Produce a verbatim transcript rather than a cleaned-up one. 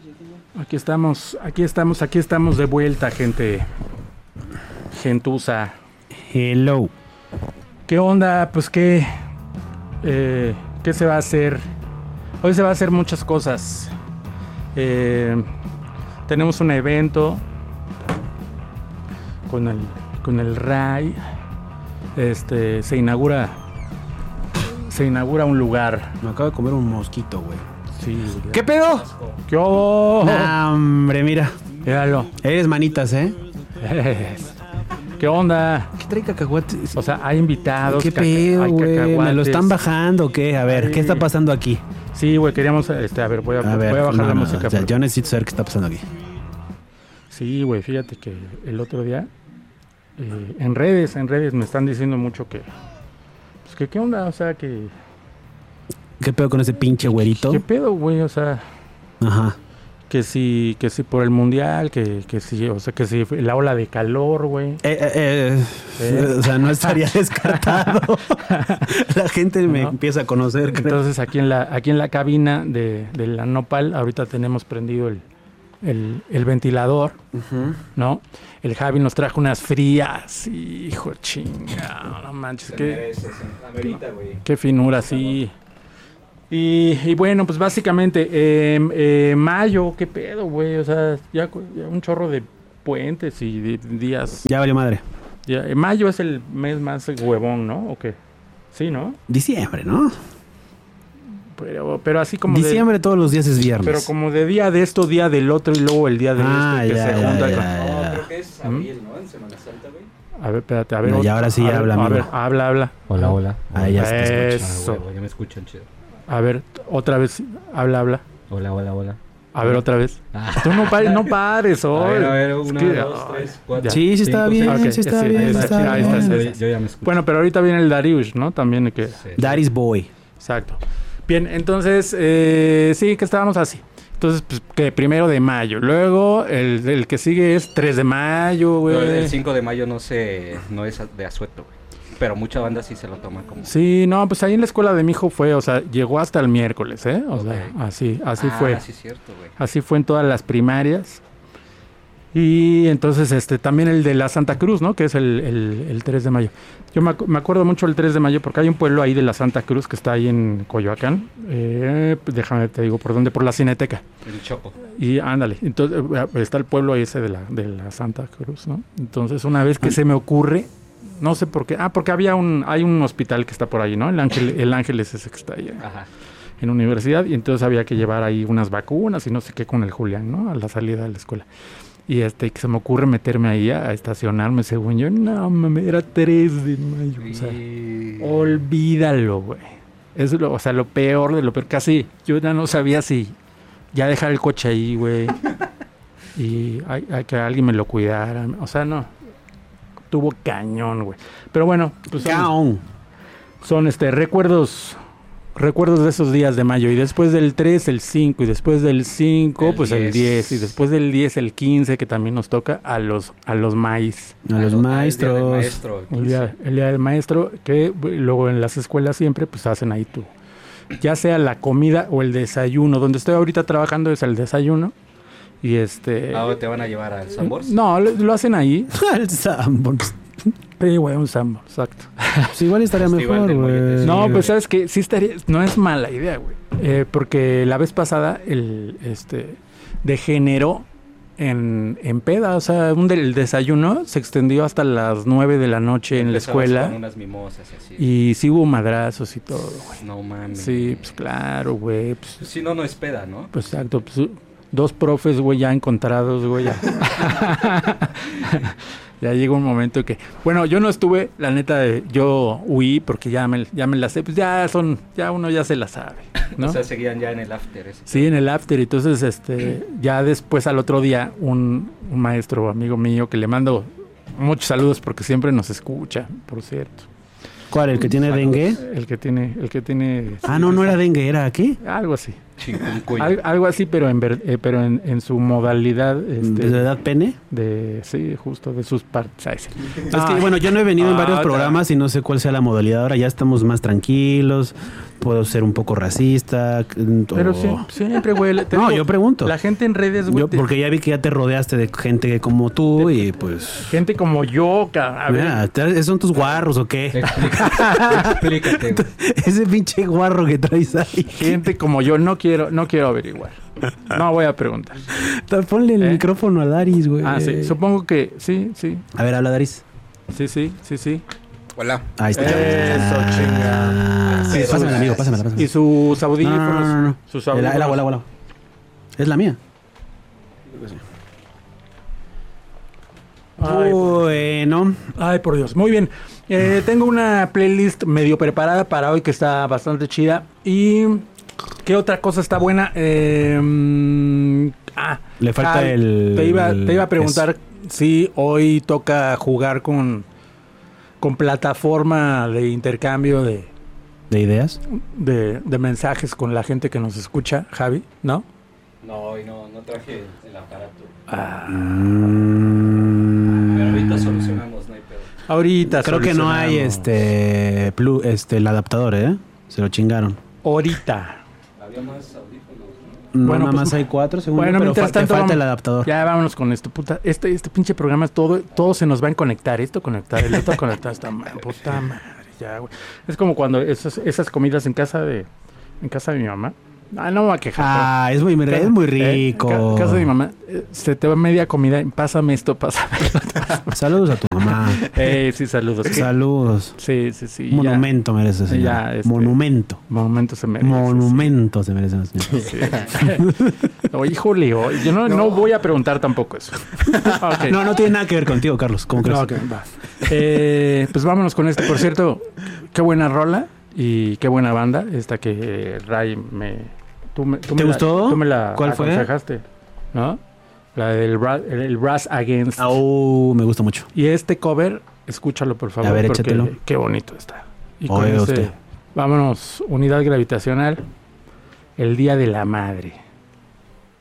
Aquí estamos, aquí estamos, aquí estamos de vuelta, gente. Gentuza. Hello. ¿Qué onda? Pues qué, eh, ¿qué se va a hacer? Hoy se va a hacer muchas cosas. Eh, tenemos un evento con el, con el R A I. Este, se inaugura, se inaugura un lugar. Me acabo de comer un mosquito, güey. Sí. ¿Qué pedo? ¿Qué hubo? Nah, hombre, mira. Míralo. Eres manitas, ¿eh? ¿Qué onda? ¿Qué trae cacahuates? O sea, hay invitados. ¿Qué caca- pedo, hay güey? ¿Me lo cacahuates. están bajando o qué? A ver, Ay. ¿qué está pasando aquí? Sí, güey, queríamos, este, a ver, voy a, A ver, voy a bajar no, la no, música. o sea, pero- yo necesito saber qué está pasando aquí. Sí, güey, fíjate que el otro día, eh, en redes, en redes me están diciendo mucho que, pues que qué onda, o sea, que, ¿Qué pedo con ese pinche güerito? qué pedo, güey, o sea, Ajá. que si, que si por el mundial, que, que si, o sea, que si la ola de calor, güey. Eh, eh, eh, ¿Eh? O sea, no estaría descartado. La gente me ¿No? empieza a conocer, creo. Entonces aquí en la, aquí en la cabina de, de la Nopal, ahorita tenemos prendido el, el, el ventilador, Ujú. ¿no? El Javi nos trajo unas frías, hijo de chinga, no manches, qué, qué finura, sí. Y, y bueno, pues básicamente, eh, eh, mayo, qué pedo, güey, o sea, ya, ya un chorro de puentes y de días. Ya valió madre. Ya, eh, mayo es el mes más huevón, ¿no? ¿O qué? Sí, ¿no? Diciembre, ¿no? Pero, pero así como de... Diciembre todos los días es viernes. Pero como de día de esto, día del otro y luego el día de Ah, este que ya, se ya, junta ya, con... ya. No, creo que es abril, ¿no? En Semana Santa, güey. A ver, espérate, a ver. No, y otro- ahora sí a ver, habla, A amigo. ver, habla, habla. Hola, hola. Ah, ya se te escucha. Eso. Ah, huevo, ya me escuchan chido. A ver, otra vez, habla, habla. Hola, hola, hola. A ver, otra vez. Ah. Tú no pares, no pares A hoy. ver, a ver, Es uno, que- dos, tres, cuatro. Ya. Sí, sí está cinco, bien, seis. sí está Ok, bien, sí, sí ahí está está, ahí está, bien. ahí Yo, yo ya me escucho. Bueno, pero ahorita viene el Darius, ¿no? También que... Sí. Daddy's boy. Exacto. Bien, entonces, eh, sí, que estábamos así. Entonces, pues, que primero de mayo. Luego, el, el que sigue es tres de mayo, güey. Pero el cinco de mayo no se, no es de asueto, güey. Pero mucha banda sí se lo toma como... Sí, no, pues ahí en la escuela de mi hijo fue, o sea, llegó hasta el miércoles, ¿eh? O sea, Ok. así, así ah, fue. sí es cierto, güey. Así fue en todas las primarias. Y entonces, este, también el de la Santa Cruz, ¿no? Que es el, el, el tres de mayo. Yo me, acu- me acuerdo mucho del tres de mayo porque hay un pueblo ahí de la Santa Cruz que está ahí en Coyoacán. Eh, pues déjame, te digo, ¿por dónde? Por la Cineteca. El Chopo. Y ándale, entonces eh, está el pueblo ese de la, de la Santa Cruz, ¿no? Entonces, una vez que se me ocurre, no sé por qué, ah, porque había un, hay un hospital que está por ahí, ¿no? El Ángel, el Ángel es ese que está ahí Ajá. en universidad, y entonces había que llevar ahí unas vacunas y no sé qué con el Julián, ¿no? A la salida de la escuela. Y este, que se me ocurre meterme ahí a, a estacionarme, según yo, no, mames, era tres de mayo, o sea, Y... olvídalo, güey. Es lo, o sea, lo peor de lo peor, casi, yo ya no sabía si ya dejar el coche ahí, güey, y hay, hay que alguien me lo cuidara, o sea, no, tuvo cañón, güey. Pero bueno, pues son, Caón. son este, recuerdos... Recuerdos de esos días de mayo. Y después del tres, el cinco. Y después del cinco, El pues el diez. diez. Y después del diez, el quince, que también nos toca a los a los maíz. A los Ah, el día del maestros. maestro, El día, el día del maestro, que bu- luego en las escuelas siempre pues hacen ahí tu... Ya sea la comida o el desayuno. Donde estoy ahorita trabajando es el desayuno. Y este... Ahora te van a llevar al Sambors. No, lo, lo hacen ahí. El Sanborns. Sí, güey, un sambo, exacto. Pues igual estaría Festival mejor, de güey. molletes. No, pues sabes que sí estaría, no es mala idea, güey. Eh, porque la vez pasada el este degeneró en, en peda, o sea, un del desayuno se extendió hasta las nueve de la noche en la Empezabas escuela Con unas mimosas y así. y sí hubo madrazos y todo, güey. No mames. Sí, pues claro, güey, pues, Si no, no es peda, ¿no? pues exacto, pues dos profes, güey, ya encontrados, güey, ya. Ya llegó un momento que, bueno, yo no estuve, la neta, eh, yo huí porque ya me, ya me la sé, pues ya son, ya uno ya se la sabe, ¿no? O sea, seguían ya en el after ese. Sí, en el after, entonces, este, ya después al otro día, un, un maestro amigo mío que le mando muchos saludos porque siempre nos escucha, por cierto. ¿Cuál? ¿El que tiene dengue? El que tiene, el que tiene Ah, no, no era dengue, ¿era qué? algo así. Chikungunya. Al- algo así, pero en ver- eh, pero en, en su modalidad este, ¿De edad pene? de sí, justo de sus partes. Ay, sí. Es que, bueno, yo no he venido en Ah, varios otra. programas y no sé cuál sea la modalidad. Ahora ya estamos más tranquilos. puedo ser un poco racista. Pero o... sí, siempre, güey. te No, digo, yo pregunto. La gente en redes, güey. Yo, porque ya vi que ya te rodeaste de gente como tú y pues... Gente como yo, cabrón. A ver. Mira, ¿te- ¿son tus guarros o qué? Explícate, explícate, güey. Ese pinche guarro que traes ahí. Gente como yo, no quiero, no quiero averiguar. No voy a preguntar. Ponle el ¿Eh? micrófono a Daris, güey. Ah, sí. Supongo que sí, sí. A ver, habla Daris. Sí, sí, sí, sí. Hola. Ahí está. Eso, chinga. Ah, Sí, pásamela, sus- amigo, pásamela, pásamela. Y sus No, audífonos. no, no, no, no. Sus El, audífonos. el agua, el agua, el agua. Es la mía. Ay, Bueno. Ay, por Dios. Muy bien. Eh, tengo una playlist medio preparada para hoy que está bastante chida. ¿Y qué otra cosa está buena? Eh, mm, ah, Le falta Javi, el- Te iba, te iba a preguntar si hoy toca jugar con, con plataforma de intercambio de, ¿De ideas? de, de mensajes con la gente que nos escucha, Javi, ¿no? No, hoy no, no traje el aparato. Ah, Mm. Pero ahorita solucionamos, no hay pedo. ahorita Creo que no hay solucionamos. este, plu- este el adaptador, ¿eh? Se lo chingaron. Ahorita. Había más audífonos, ¿no? No, Bueno, nada pues, más hay cuatro, según bueno, yo, pero mientras fa- te tanto, falta vamos- el adaptador. Ya vámonos con esto, puta. Este, este pinche programa, todo, todo se nos va a conectar. Esto conectar, el otro conectar. Esta madre, puta madre, ya, güey. Es como cuando esas, esas comidas en casa de, en casa de mi mamá. Ah, no me voy a quejar. Ah, es muy, pero- es muy Eh, rico. En ca- casa de mi mamá, eh, se te va media comida. Pásame esto, pásame esto. Saludos a tu mamá. eh, sí, saludos. ¿Qué? Saludos. Sí, sí, sí. Un ya. monumento merece, Sí, señor. ya, este- Monumento. Monumento se merece. Monumento se merece, señor. Sí, sí. No, híjole, oh, yo no, no voy a preguntar tampoco eso. Ok. No, no tiene nada que ver contigo, Carlos. ¿Cómo crees? No, ok, va. Eh, pues vámonos con esto. Por cierto, qué buena rola y qué buena banda. Esta que eh, Ray me... Tú me tú ¿Te me la- gustó? tú me la ¿Cuál fue? aconsejaste, ¿no? La del Ra- el, el Brass Against. Au, me gusta mucho. Y este cover, escúchalo por favor. A ver, porque échatelo. qué bonito está. Y con Oiga ese, usted. vámonos, unidad gravitacional, el Día de la Madre.